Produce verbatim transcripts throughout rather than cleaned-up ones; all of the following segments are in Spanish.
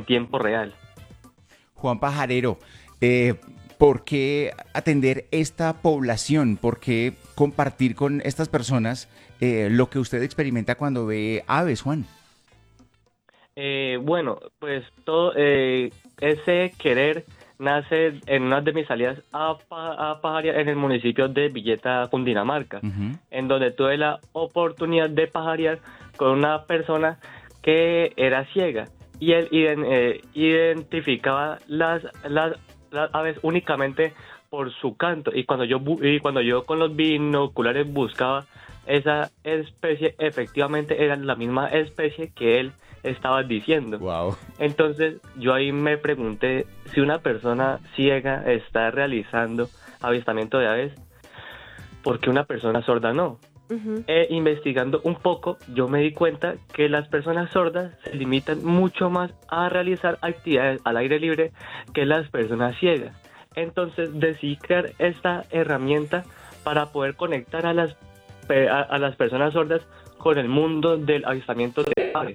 en tiempo real. Juan Pajarero, eh, ¿por qué atender esta población? ¿Por qué compartir con estas personas eh, lo que usted experimenta cuando ve aves, Juan? Eh, bueno, pues todo eh, ese querer nace en una de mis salidas a, pa- a pajarear en el municipio de Villeta, Cundinamarca, Uh-huh. en donde tuve la oportunidad de pajarear con una persona que era ciega y él iden- eh, identificaba las, las, las aves únicamente por su canto, y cuando yo bu- y cuando yo con los binoculares buscaba esa especie, efectivamente era la misma especie que él estaba diciendo. Wow. Entonces yo ahí me pregunté, si una persona ciega está realizando avistamiento de aves, ¿por qué una persona sorda no? Ujú. E investigando un poco, yo me di cuenta que las personas sordas se limitan mucho más a realizar actividades al aire libre que las personas ciegas. Entonces decidí crear esta herramienta para poder conectar a las, pe- a, a las personas sordas con el mundo del avistamiento de aves.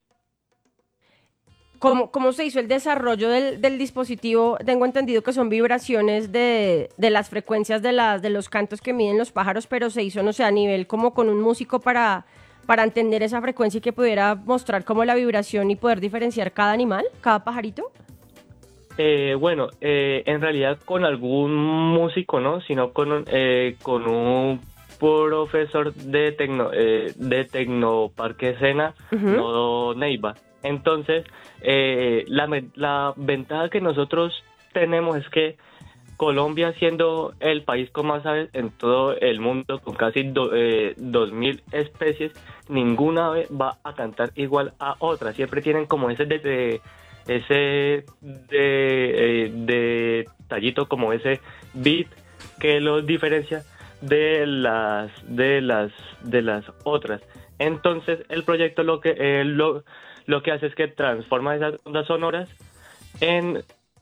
¿Cómo, cómo se hizo el desarrollo del, del dispositivo? Tengo entendido que son vibraciones de, de las frecuencias de, las, de los cantos que miden los pájaros, pero se hizo, no sé, a nivel como con un músico para, para entender esa frecuencia y que pudiera mostrar como la vibración y poder diferenciar cada animal, cada pajarito. Eh, bueno, eh, en realidad con algún músico, ¿no? Sino con, un- eh, con un profesor de tecno, eh, de Tecnoparque Sena, Ujú. Nodo Neiva. Entonces, eh, la, me- la ventaja que nosotros tenemos es que Colombia, siendo el país con más aves en todo el mundo, con casi do- eh, dos mil especies, ninguna ave va a cantar igual a otra. Siempre tienen como ese de, de- ese de, eh, detallito, como ese beat que los diferencia de las de las de las otras. Entonces, el proyecto lo que eh, lo, lo que hace es que transforma esas ondas sonoras en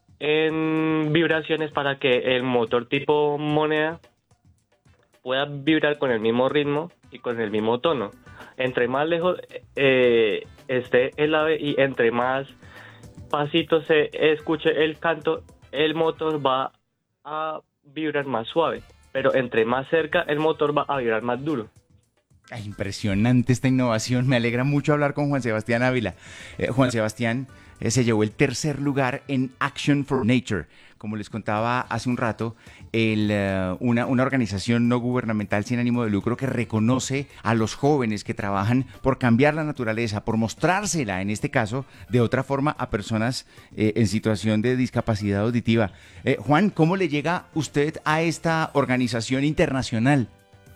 en vibraciones para que el motor tipo moneda pueda vibrar con el mismo ritmo y con el mismo tono. Entre más lejos eh, esté el ave y entre más pasito se escuche el canto, el motor va a vibrar más suave, pero entre más cerca el motor va a vibrar más duro. Ay, impresionante esta innovación. Me alegra mucho hablar con Juan Sebastián Ávila. Eh, Juan Sebastián eh, se llevó el tercer lugar en Action for Nature. Como les contaba hace un rato, el, eh, una, una organización no gubernamental sin ánimo de lucro que reconoce a los jóvenes que trabajan por cambiar la naturaleza, por mostrársela, en este caso, de otra forma a personas eh, en situación de discapacidad auditiva. Eh, Juan, ¿cómo le llega usted a esta organización internacional?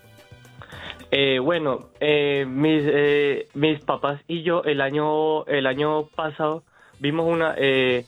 Eh, bueno, eh, mis eh, mis papás y yo el año el año pasado vimos una eh,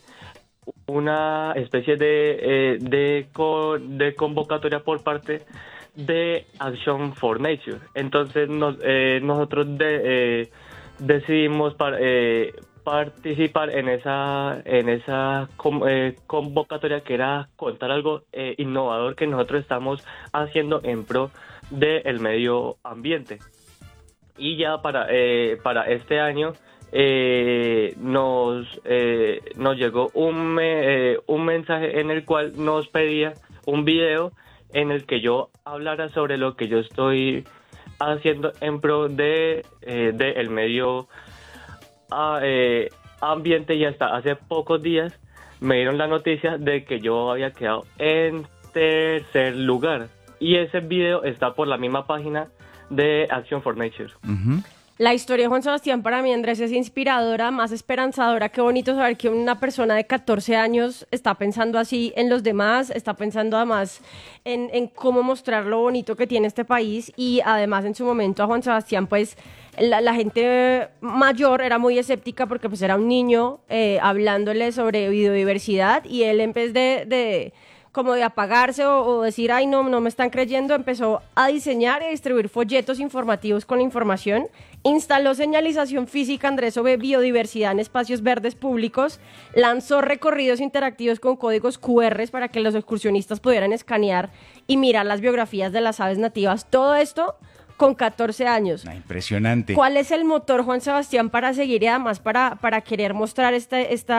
una especie de eh, de, co- de convocatoria por parte de Action for Nature. Entonces nos, eh, nosotros de, eh, decidimos par- eh, participar en esa en esa com- eh, convocatoria, que era contar algo eh, innovador que nosotros estamos haciendo en pro del medio ambiente. Y ya para eh, para este año eh, nos eh, nos llegó un me- eh, un mensaje en el cual nos pedía un video en el que yo hablara sobre lo que yo estoy haciendo en pro de eh, de el medio a- eh, ambiente, y hasta hace pocos días me dieron la noticia de que yo había quedado en tercer lugar, y ese video está por la misma página de Action for Nature. Uh-huh. La historia de Juan Sebastián para mí, Andrés, es inspiradora, más esperanzadora. Qué bonito saber que una persona de catorce años está pensando así en los demás, está pensando además en, en cómo mostrar lo bonito que tiene este país, y además en su momento a Juan Sebastián, pues la, la gente mayor era muy escéptica porque pues era un niño eh, hablándole sobre biodiversidad, y él en vez de... de como de apagarse o, o decir, ay, no, no me están creyendo, empezó a diseñar y a distribuir folletos informativos con la información, instaló señalización física, Andrés, sobre biodiversidad en espacios verdes públicos, lanzó recorridos interactivos con códigos cu erres para que los excursionistas pudieran escanear y mirar las biografías de las aves nativas. Todo esto con catorce años. Ah, impresionante. ¿Cuál es el motor, Juan Sebastián, para seguir y además para, para querer mostrar esta, esta